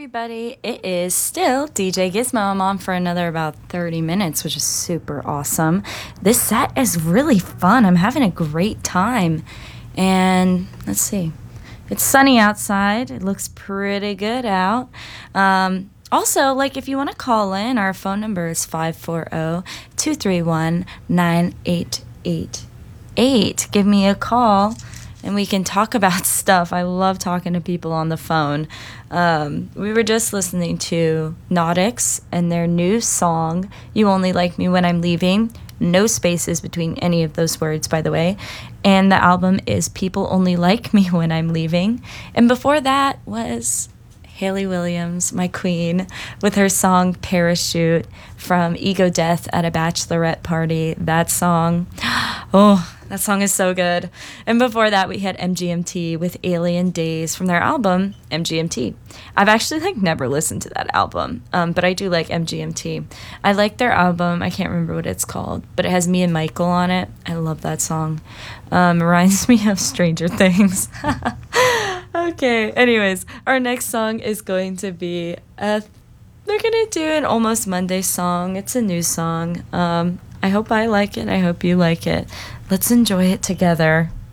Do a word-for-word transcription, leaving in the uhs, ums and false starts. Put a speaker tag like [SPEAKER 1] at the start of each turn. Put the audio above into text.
[SPEAKER 1] everybody. It is still D J Gizmo. I'm on for another about thirty minutes, which is super awesome. This set is really fun. I'm having a great time. And let's see. It's sunny outside. It looks pretty good out. Um, also, like if you want to call in, our phone number is five four zero, two three one, nine eight eight eight. Give me a call and we can talk about stuff. I love talking to people on the phone. Um, we were just listening to Nautix and their new song, You Only Like Me When I'm Leaving. No spaces between any of those words, by the way. And the album is People Only Like Me When I'm Leaving. And before that was Hayley Williams, my queen, with her song Parachute from Ego Death at a Bachelorette Party. That song, oh, that song is so good. And before that, we had M G M T with Alien Days from their album, M G M T. I've actually, like, never listened to that album, um, but I do like M G M T. I like their album. I can't remember what it's called, but it has me and Michael on it. I love that song. Um, reminds me of Stranger Things. Okay, anyways, our next song is going to be, a, they're going to do an Almost Monday song. It's a new song. Um, I hope I like it. I hope you like it. Let's enjoy it together.